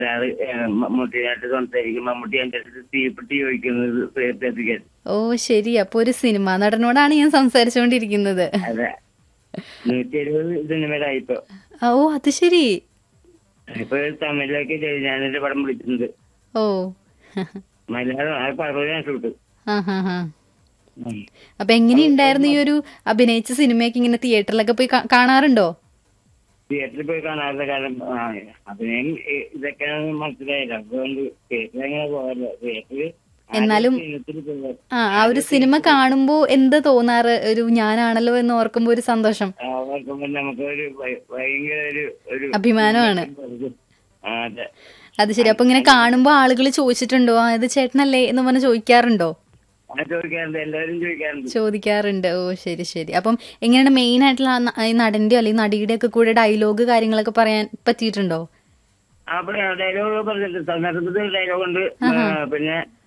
ഒരാള് മമ്മൂട്ടിയായിട്ട് സംസാരിക്കും. മമ്മൂട്ടി എന്റെ അടുത്ത് തീപ്പെട്ടി ചോദിക്കുന്നത് എത്തിക്കാൻ. ഓ ശരി, അപ്പൊ ഒരു സിനിമാ നടനോടാണ് ഞാൻ സംസാരിച്ചുകൊണ്ടിരിക്കുന്നത്. അതെ, 170 സിനിമയിലായി ഇപ്പൊ. ഓ അത് ശരി. ഇപ്പൊ തമിഴിലേക്ക് ഞാനെന്റെ പടം വിളിച്ചിട്ടുണ്ട്. ഓ മലയാളം ആ പടം ഞാൻ ഷൂട്ട്. ആ ഹാ ഹാ. അപ്പൊ എങ്ങനെയുണ്ടായിരുന്നു ഈ ഒരു അഭിനയിച്ച സിനിമയൊക്കെ ഇങ്ങനെ തിയേറ്ററിലൊക്കെ പോയി കാണാറുണ്ടോ? തിയേറ്ററിൽ പോയി കാണാറുള്ള കാലം അഭിനയം ഇതൊക്കെയാണ് മനസ്സിലായില്ല. അതുകൊണ്ട് തിയേറ്ററിൽ അങ്ങനെ പോകാറില്ല. തിയേറ്ററിൽ എന്നാലും ആ ഒരു സിനിമ കാണുമ്പോ എന്ത് തോന്നാറ്? ഒരു ഞാനാണല്ലോ എന്ന് ഓർക്കുമ്പോ ഒരു സന്തോഷം, ഓർക്കുമ്പോൾ നമുക്ക് ഒരു ഭയങ്കര ഒരു അഭിമാനമാണ്. അതെ. അത് ശരി. അപ്പൊ ഇങ്ങനെ കാണുമ്പോ ആളുകൾ ചോദിച്ചിട്ടുണ്ടോ ഇത് ചേട്ടനല്ലേ എന്ന് പറഞ്ഞ് ചോദിക്കാറുണ്ടോ? ചോദിക്കാറുണ്ട്, എല്ലാവരും ചോദിക്കാറുണ്ട്. ചോദിക്കാറുണ്ട്. ഓ ശരി ശരി. അപ്പം എങ്ങനെയാണ് മെയിൻ ആയിട്ടുള്ള ഈ നടന്റെ അല്ലെങ്കിൽ നടിയുടെ ഒക്കെ കൂടെ ഡയലോഗ് കാര്യങ്ങളൊക്കെ പറയാൻ പറ്റിയിട്ടുണ്ടോ? അപ്പൊ ഡയലോഗ് പറഞ്ഞിട്ടുണ്ട്. സന്ദർഭത്തിൽ ഡയലോഗ് ഉണ്ട്. പിന്നെ